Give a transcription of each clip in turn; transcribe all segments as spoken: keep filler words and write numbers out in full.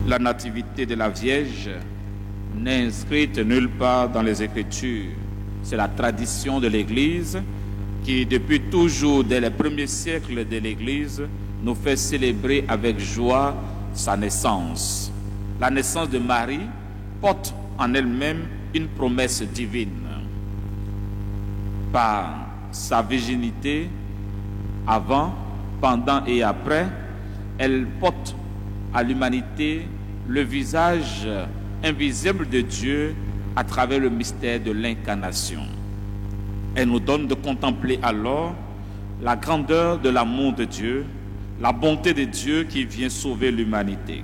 La nativité de la Vierge n'est inscrite nulle part dans les Écritures. C'est la tradition de l'Église qui, depuis toujours, dès les premiers siècles de l'Église, nous fait célébrer avec joie sa naissance. La naissance de Marie porte en elle-même une promesse divine. Par sa virginité, avant, pendant et après, elle porte à l'humanité le visage invisible de Dieu à travers le mystère de l'incarnation. Elle nous donne de contempler alors la grandeur de l'amour de Dieu, la bonté de Dieu qui vient sauver l'humanité.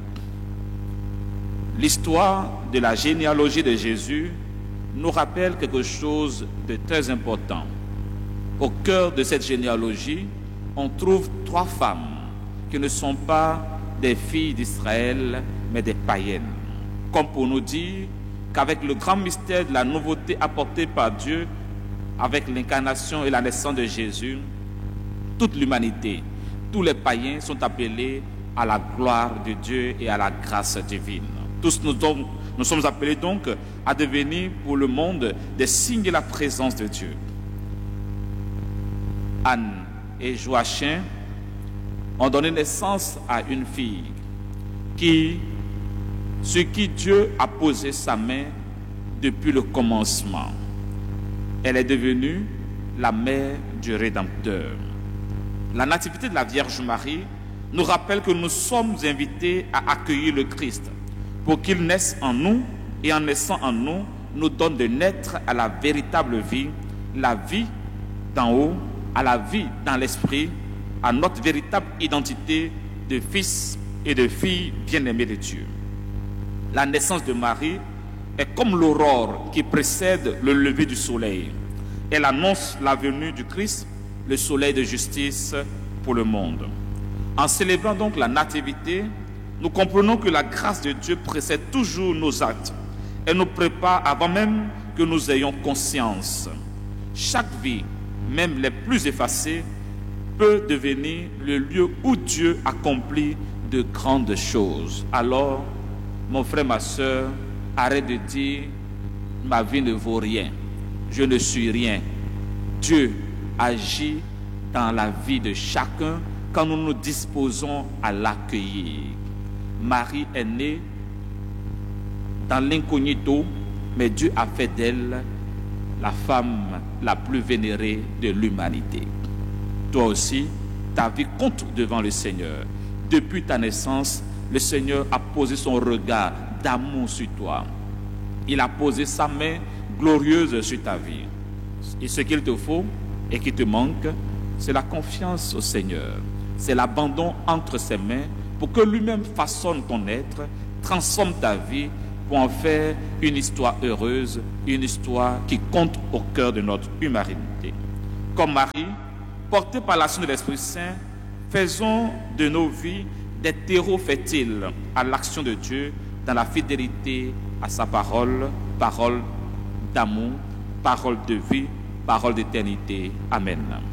L'histoire de la généalogie de Jésus nous rappelle quelque chose de très important. Au cœur de cette généalogie, on trouve trois femmes qui ne sont pas des filles d'Israël, mais des païennes. Comme pour nous dire qu'avec le grand mystère de la nouveauté apportée par Dieu, avec l'incarnation et la naissance de Jésus, toute l'humanité, tous les païens sont appelés à la gloire de Dieu et à la grâce divine. Tous nous, donc, nous sommes appelés donc à devenir pour le monde des signes de la présence de Dieu. Anne et Joachim ont donné naissance à une fille qui, sur qui Dieu a posé sa main depuis le commencement. Elle est devenue la mère du Rédempteur. La nativité de la Vierge Marie nous rappelle que nous sommes invités à accueillir le Christ pour qu'il naisse en nous et en naissant en nous, nous donne de naître à la véritable vie, la vie d'en haut, à la vie dans l'esprit, à notre véritable identité de fils et de filles bien-aimés de Dieu. La naissance de Marie est comme l'aurore qui précède le lever du soleil. Elle annonce la venue du Christ, le soleil de justice pour le monde. En célébrant donc la nativité, nous comprenons que la grâce de Dieu précède toujours nos actes. Elle nous prépare avant même que nous ayons conscience. Chaque vie, même les plus effacées, peut devenir le lieu où Dieu accomplit de grandes choses. Alors, mon frère, ma soeur, arrête de dire « ma vie ne vaut rien, je ne suis rien ». Dieu agit dans la vie de chacun quand nous nous disposons à l'accueillir. Marie est née dans l'incognito, mais Dieu a fait d'elle la femme la plus vénérée de l'humanité. Toi aussi, ta vie compte devant le Seigneur. Depuis ta naissance, le Seigneur a posé son regard d'amour sur toi. Il a posé sa main glorieuse sur ta vie. Et ce qu'il te faut et qui te manque, c'est la confiance au Seigneur. C'est l'abandon entre ses mains pour que lui-même façonne ton être, transforme ta vie pour en faire une histoire heureuse, une histoire qui compte au cœur de notre humanité. Comme Marie, portés par l'action de l'Esprit Saint, faisons de nos vies des terreaux fertiles à l'action de Dieu dans la fidélité à sa parole, parole d'amour, parole de vie, parole d'éternité. Amen.